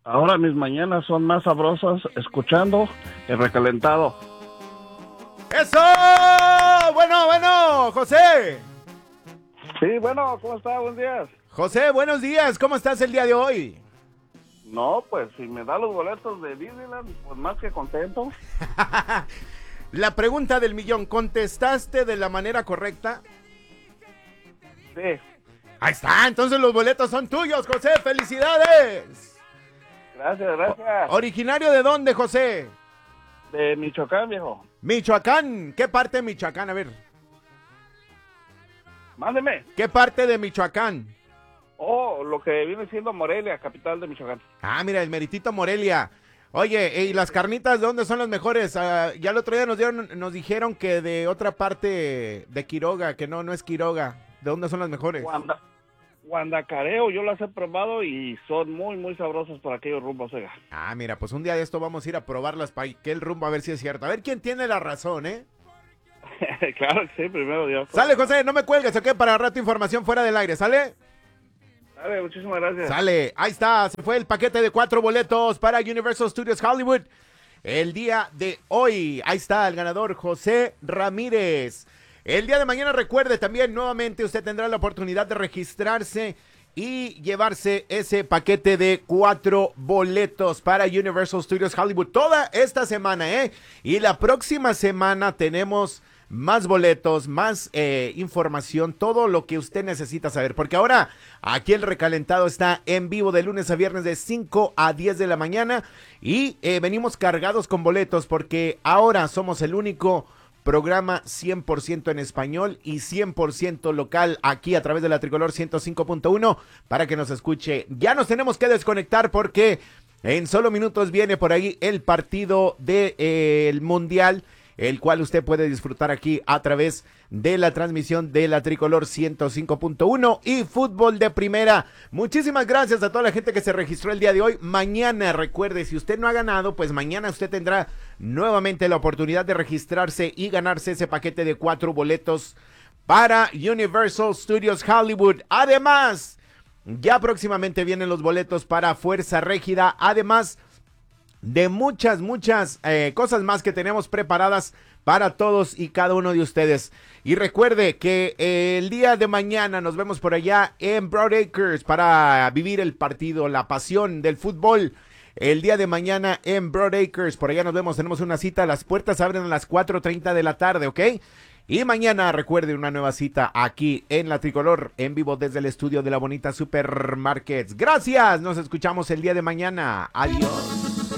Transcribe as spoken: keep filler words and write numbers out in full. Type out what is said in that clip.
Ahora mis mañanas son más sabrosas escuchando el recalentado. ¡Eso! Bueno, bueno, José. Sí, bueno, ¿cómo está? Buenos días. José, buenos días. ¿Cómo estás el día de hoy? No, pues si me da los boletos de Disneyland, pues más que contento. La pregunta del millón, ¿contestaste de la manera correcta? Sí. Ahí está, entonces los boletos son tuyos, José. ¡Felicidades! Gracias, gracias. O- ¿Originario de dónde, José? De Michoacán, viejo. Michoacán. ¿Qué parte de Michoacán? A ver. Mándeme. ¿Qué parte de Michoacán? Oh, lo que viene siendo Morelia, capital de Michoacán. Ah, mira, el meritito Morelia. Oye, ¿y las carnitas de dónde son las mejores? Ah, ya el otro día nos dieron, nos dijeron que de otra parte de Quiroga, que no, no es Quiroga. ¿De dónde son las mejores? Guanda, Guandacareo, yo las he probado y son muy, muy sabrosas por aquellos rumbos, oiga. Ah, mira, pues un día de esto vamos a ir a probarlas para que el rumbo a ver si es cierto. A ver quién tiene la razón, ¿eh? Claro que sí, primero Dios. Sale, José, no me cuelgues, ¿ok? Para rato información fuera del aire, ¿sale? Dale, muchísimas gracias. Sale, ahí está, se fue el paquete de cuatro boletos para Universal Studios Hollywood. El día de hoy, ahí está el ganador, José Ramírez. El día de mañana, recuerde también, nuevamente usted tendrá la oportunidad de registrarse y llevarse ese paquete de cuatro boletos para Universal Studios Hollywood toda esta semana, ¿eh? Y la próxima semana tenemos más boletos, más eh, información, todo lo que usted necesita saber, porque ahora aquí el recalentado está en vivo de lunes a viernes de cinco a diez de la mañana y eh, venimos cargados con boletos porque ahora somos el único programa cien por ciento en español y cien por ciento local aquí a través de la Tricolor ciento cinco punto uno para que nos escuche. Ya nos tenemos que desconectar porque en solo minutos viene por ahí el partido del de, eh, Mundial, el cual usted puede disfrutar aquí a través de la transmisión de la Tricolor ciento cinco punto uno y Fútbol de Primera. Muchísimas gracias a toda la gente que se registró el día de hoy. Mañana, recuerde, si usted no ha ganado, pues mañana usted tendrá nuevamente la oportunidad de registrarse y ganarse ese paquete de cuatro boletos para Universal Studios Hollywood. Además, ya próximamente vienen los boletos para Fuerza Régida, además de muchas, muchas eh, cosas más que tenemos preparadas para todos y cada uno de ustedes. Y recuerde que eh, el día de mañana nos vemos por allá en Broadacres para vivir el partido, la pasión del fútbol. El día de mañana en Broadacres, por allá nos vemos, tenemos una cita, las puertas abren a las cuatro treinta de la tarde, ¿ok? Y mañana, recuerde, una nueva cita aquí en La Tricolor, en vivo desde el estudio de la bonita Supermarkets. Gracias, nos escuchamos el día de mañana. Adiós.